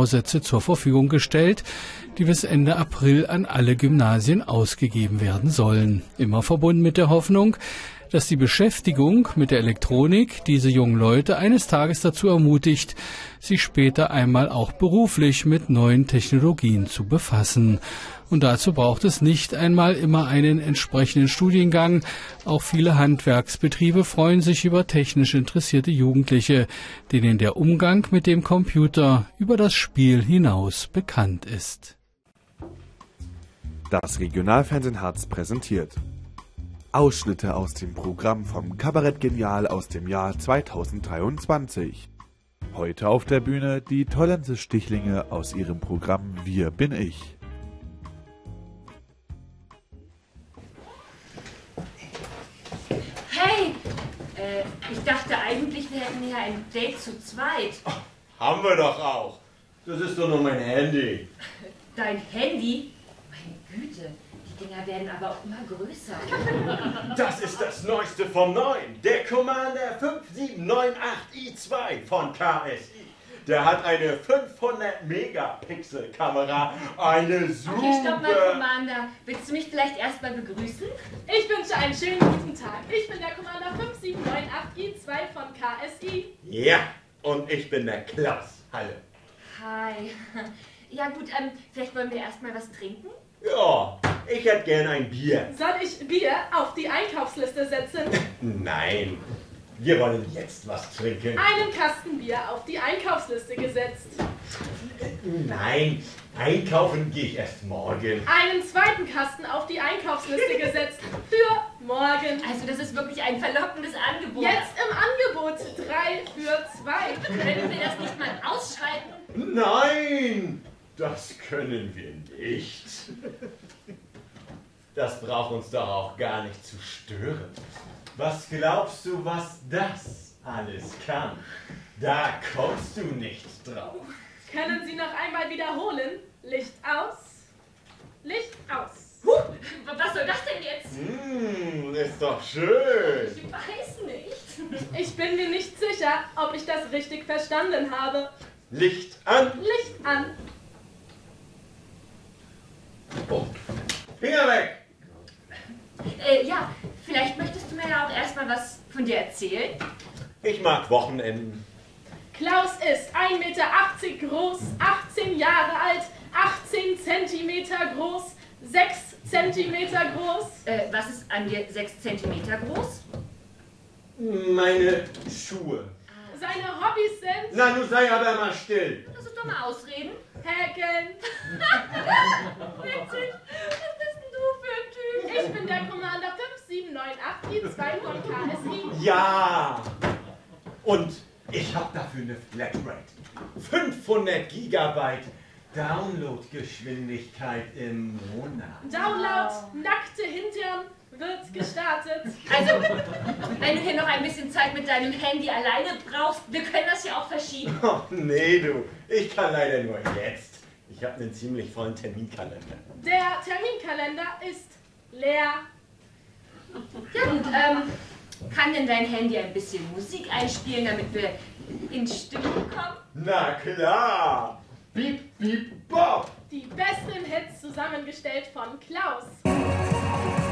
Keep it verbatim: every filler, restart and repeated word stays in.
Lehrplanbausätze zur Verfügung gestellt, die bis Ende April an alle Gymnasien ausgegeben werden sollen. Immer verbunden mit der Hoffnung, dass die Beschäftigung mit der Elektronik diese jungen Leute eines Tages dazu ermutigt, sich später einmal auch beruflich mit neuen Technologien zu befassen. Und dazu braucht es nicht einmal immer einen entsprechenden Studiengang. Auch viele Handwerksbetriebe freuen sich über technisch interessierte Jugendliche, denen der Umgang mit dem Computer über das Spiel hinaus bekannt ist. Das Regionalfernsehen Harz präsentiert Ausschnitte aus dem Programm vom Kabarett Genial aus dem Jahr zweitausenddreiundzwanzig. Heute auf der Bühne die Tollense Stichlinge aus ihrem Programm Wir bin ich. Hey, äh, ich dachte eigentlich, wir hätten hier ein Date zu zweit. Ach, haben wir doch auch. Das ist doch nur mein Handy. Dein Handy? Meine Güte. Die Dinger werden aber auch immer größer. Das ist das Neueste vom Neuen. Der Commander fünf sieben neun acht i zwei von K S I. Der hat eine fünfhundert Megapixel Kamera. Eine super... Okay, stopp mal, Commander. Willst du mich vielleicht erstmal begrüßen? Ich wünsche einen schönen guten Tag. Ich bin der Commander fünf sieben neun acht i zwei von K S I. Ja, und ich bin der Klaus. Hallo. Hi. Ja gut, ähm, vielleicht wollen wir erstmal was trinken? Ja, ich hätte gern ein Bier. Soll ich Bier auf die Einkaufsliste setzen? Nein, wir wollen jetzt was trinken. Einen Kasten Bier auf die Einkaufsliste gesetzt. Nein, einkaufen gehe ich erst morgen. Einen zweiten Kasten auf die Einkaufsliste gesetzt für morgen. Also das ist wirklich ein verlockendes Angebot. Jetzt im Angebot drei für zwei. Können wir das nicht mal ausschreiten? Nein, das können wir nicht. Das braucht uns doch auch gar nicht zu stören. Was glaubst du, was das alles kann? Da kommst du nicht drauf. Können Sie noch einmal wiederholen? Licht aus. Licht aus. Huh, was soll das denn jetzt? Hm, ist doch schön. Ich weiß nicht. Ich bin mir nicht sicher, ob ich das richtig verstanden habe. Licht an. Licht an. Oh. Finger weg. Äh, ja, vielleicht möchtest du mir ja auch erstmal was von dir erzählen. Ich mag Wochenenden. Klaus ist ein Meter achtzig groß, achtzehn Jahre alt, achtzehn Zentimeter groß, sechs Zentimeter groß. Äh, was ist an dir sechs Zentimeter groß? Meine Schuhe. Seine Hobbys sind... Na, du sei aber mal still. Lass uns doch mal ausreden. Häkeln. Witzig. Was bist denn du für ein Typ? Ich bin der Commander fünf sieben neun acht i zwei von K S I. Ja. Und ich habe dafür eine Flatrate. fünfhundert Gigabyte Downloadgeschwindigkeit im Monat. Download, nackte Hintern wird gestartet. Also, wenn du hier noch ein bisschen Zeit mit deinem Handy alleine brauchst, wir können das ja auch verschieben. Oh, nee, du. Ich kann leider nur jetzt. Ich habe einen ziemlich vollen Terminkalender. Der Terminkalender ist leer. Ja gut, ähm, kann denn dein Handy ein bisschen Musik einspielen, damit wir in Stimmung kommen? Na klar. Piep, piep, bop. Die besten Hits zusammengestellt von Klaus.